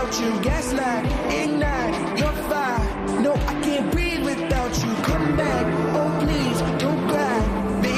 without you. Gaslight, ignite, you're fire. No, I can't breathe without you. Come back.